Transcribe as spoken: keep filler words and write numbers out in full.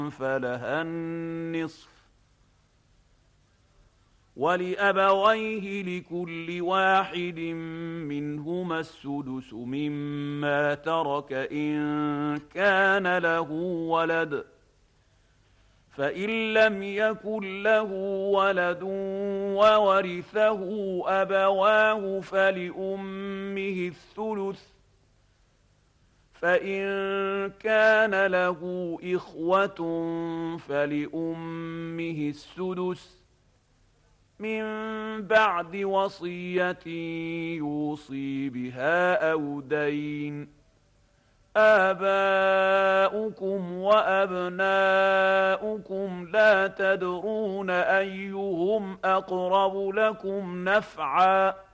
فلها النصف، ولأبويه لكل واحد منهما السدس مما ترك إن كان له ولد، فإن لم يكن له ولد وورثه أبواه فلأمه الثلث، فإن كان له إخوة فلأمه السدس من بعد وصية يوصي بها أو دين. آباؤكم وأبناؤكم لا تدرون أيهم أقرب لكم نفعا